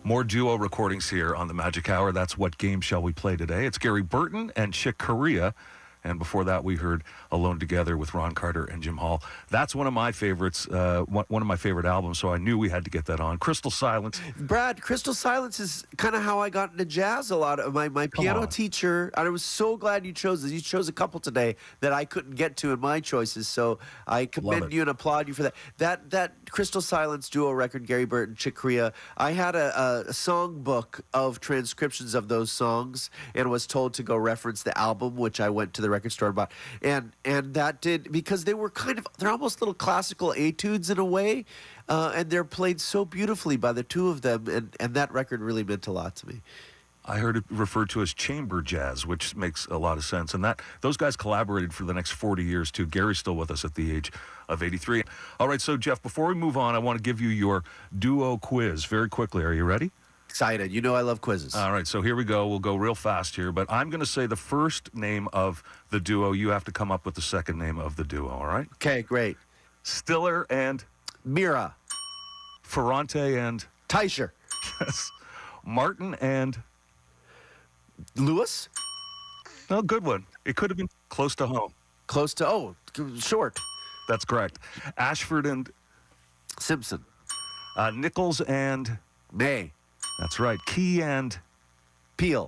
More duo recordings here on the Magic Hour. That's What Game Shall We Play Today? It's Gary Burton and Chick Corea. And before that, we heard Alone Together with Ron Carter and Jim Hall. That's one of my favorites, one of my favorite albums, so I knew we had to get that on. Crystal Silence. Brad, Crystal Silence is kind of how I got into jazz a lot. My piano teacher, and I was so glad you chose this. You chose a couple today that I couldn't get to in my choices, so I commend you and applaud you for that. That Crystal Silence duo record, Gary Burton, Chick Corea, I had a song book of transcriptions of those songs and was told to go reference the album, which I went to the record store about, and that did, because they're almost little classical etudes in a way, and they're played so beautifully by the two of them, and that record really meant a lot to me. I heard it referred to as chamber jazz, which makes a lot of sense. And those guys collaborated for the next 40 years, too. Gary's still with us at the age of 83. All right, so, Jeff, before we move on, I want to give you your duo quiz very quickly. Are you ready? Excited. You know I love quizzes. All right, so here we go. We'll go real fast here, but I'm going to say the first name of the duo. You have to come up with the second name of the duo, all right? Okay, great. Stiller and? Mira. Ferrante and? Teicher. Yes. Martin and? Lewis? No, good one. It could have been close to home. Close to, short. That's correct. Ashford and? Simpson. Nichols and? May. That's right. Key and? Peel.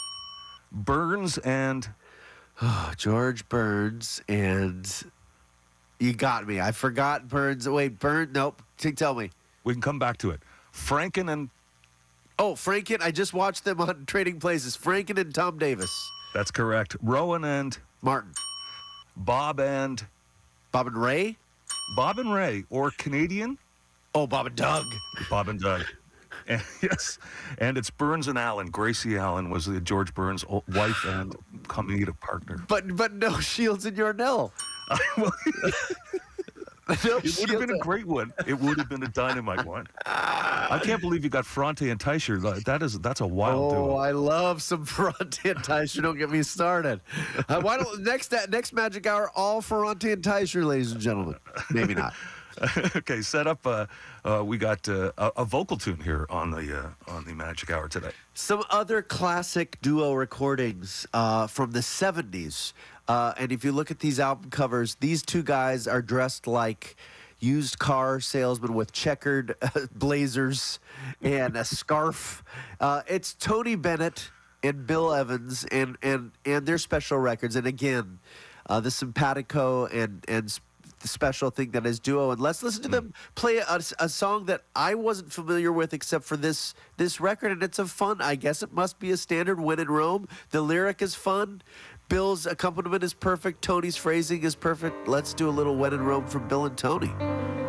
Burns and? George Burns and... You got me. I forgot Burns. Wait, nope. Tell me. We can come back to it. Franken and? Oh, Franken. I just watched them on Trading Places. Franken and Tom Davis. That's correct. Rowan and? Martin. Bob and? Bob and Ray? Bob and Ray, or Canadian? Oh, Bob and Doug. Bob and Doug. And, yes, and it's Burns and Allen. Gracie Allen was the George Burns' wife and comedic partner. But no Shields and Yarnell. It would have been a great one. It would have been a dynamite one. I can't believe you got Ferrante and Teicher. That's a wild duo. Oh, I love some Ferrante and Teicher. Don't get me started. Why don't next Magic Hour, all Ferrante and Teicher, ladies and gentlemen? Maybe not. Okay, set up. We got a vocal tune here on the Magic Hour today. Some other classic duo recordings from the 70s. And if you look at these album covers, these two guys are dressed like used car salesmen with checkered blazers and a scarf. It's Tony Bennett and Bill Evans and their special records. And again, the simpatico and the special thing that is duo. And let's listen to them play a song that I wasn't familiar with except for this record. And it's a fun, I guess it must be a standard, When in Rome. The lyric is fun. Bill's accompaniment is perfect. Tony's phrasing is perfect. Let's do a little When in Rome from Bill and Tony.